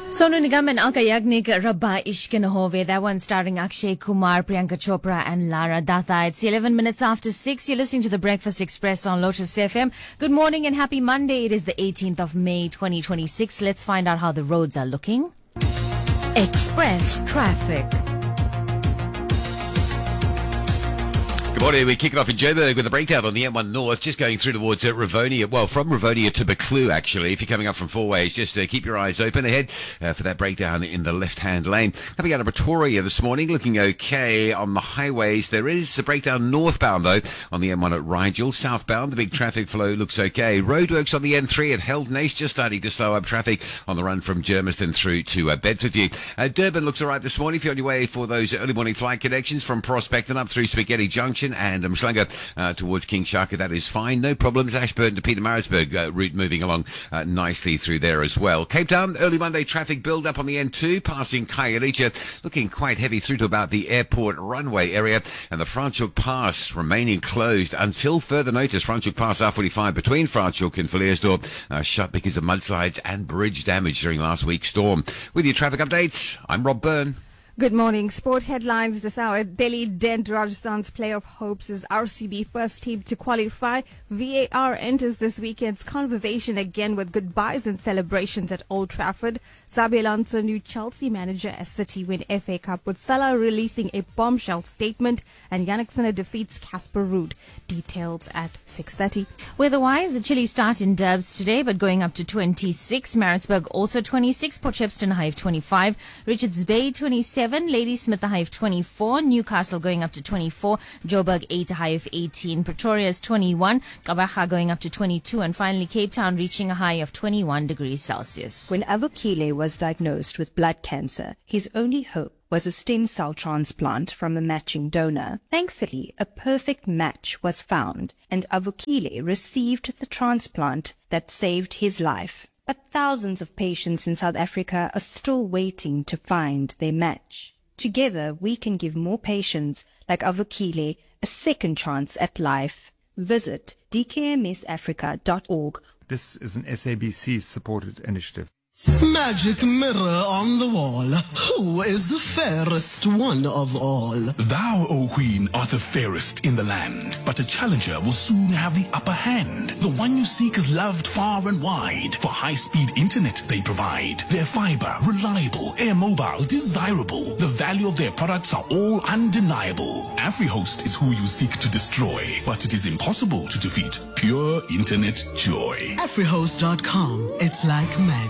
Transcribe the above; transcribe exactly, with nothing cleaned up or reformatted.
Sonu Nigam and Alka Yagnik Rabba Ishkinahove. That one starring Akshay Kumar, Priyanka Chopra and Lara Datta. It's eleven minutes after six. You're listening to the Breakfast Express on Lotus F M. Good morning and happy Monday. It is the eighteenth of May twenty twenty-six. Let's find out how the roads are looking. Express traffic. Good morning. We kick it off in Joburg with a breakdown on the M one North, just going through towards uh, Ravonia. Well, from Ravonia to Buccleuch, actually. If you're coming up from Four Ways, just uh, keep your eyes open ahead uh, for that breakdown in the left-hand lane. Coming out of Pretoria this morning, looking okay on the highways. There is a breakdown northbound, though, on the M one at Rigel. Southbound, the big traffic flow looks okay. Roadworks on the N three at Heldnace, just starting to slow up traffic on the run from Germiston through to uh, Bedfordview. Uh, Durban looks all right this morning if you're on your way for those early morning flight connections from Prospect and up through Spaghetti Junction and Umhlanga uh, towards King Shaka. That is fine. No problems. Ashburton to Pietermaritzburg uh, route moving along uh, nicely through there as well. Cape Town, early Monday traffic build up on the N two, passing Khayelitsha, looking quite heavy through to about the airport runway area, and the Franschhoek Pass remaining closed until further notice. Franschhoek Pass R forty-five between Franschhoek and Villiersdorp uh, shut because of mudslides and bridge damage during last week's storm. With your traffic updates, I'm Rob Byrne. Good morning. Sport headlines this hour. Delhi dent Rajasthan's playoff hopes as R C B first team to qualify. V A R enters this weekend's conversation again with goodbyes and celebrations at Old Trafford. Xabi Alonso, new Chelsea manager as City win F A Cup, with Salah releasing a bombshell statement, and Yannick Sinner defeats Casper Ruud. Details at six thirty. Weather-wise, a chilly start in Durbs today, but going up to twenty-six. Maritzburg also twenty-six. Port Shepstone high of twenty-five. Richards Bay twenty-seven. Ladysmith a high of twenty-four. Newcastle going up to twenty-four. Joburg eight a high of eighteen. Pretoria is twenty-one. Kabaga going up to twenty-two. And finally Cape Town reaching a high of twenty-one degrees Celsius. When Avukile was diagnosed with blood cancer, his only hope was a stem cell transplant from a matching donor. Thankfully, a perfect match was found, and Avukile received the transplant that saved his life. But thousands of patients in South Africa are still waiting to find their match. Together, we can give more patients like Avukile a second chance at life. Visit d k m s africa dot org. This is an S A B C-supported initiative. Magic mirror on the wall, who is the fairest one of all? Thou, O Queen, art the fairest in the land, but a challenger will soon have the upper hand. The one you seek is loved far and wide. For high-speed internet they provide. Their fiber, reliable, air mobile, desirable. The value of their products are all undeniable. AfriHost is who you seek to destroy, but it is impossible to defeat pure internet joy. Afrihost dot com, it's like magic.